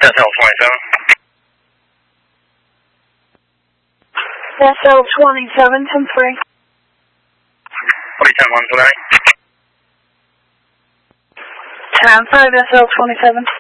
SL27. SL27, 10-3. What are you 10-1 today? 10-5, SL27.